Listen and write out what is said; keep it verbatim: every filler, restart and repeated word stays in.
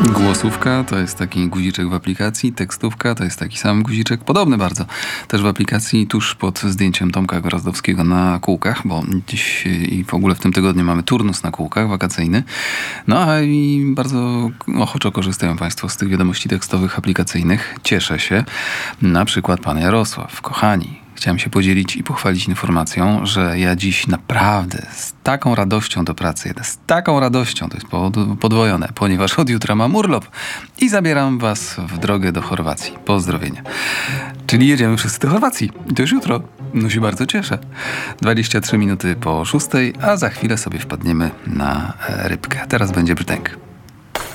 Głosówka to jest taki guziczek w aplikacji, tekstówka to jest taki sam guziczek, podobny bardzo, też w aplikacji tuż pod zdjęciem Tomka Gorazdowskiego na kółkach, bo dziś i w ogóle w tym tygodniu mamy turnus na kółkach wakacyjny. No a i bardzo ochoczo korzystają Państwo z tych wiadomości tekstowych aplikacyjnych. Cieszę się. Na przykład pan Jarosław. Kochani, chciałem się podzielić i pochwalić informacją, że ja dziś naprawdę z taką radością do pracy jedę. Z taką radością, to jest podwojone, ponieważ od jutra mam urlop i zabieram was w drogę do Chorwacji. Pozdrowienia. Czyli jedziemy wszyscy do Chorwacji. I to już jutro. No się bardzo cieszę. dwadzieścia trzy minuty po szóstej, a za chwilę sobie wpadniemy na rybkę. Teraz będzie brzdęk.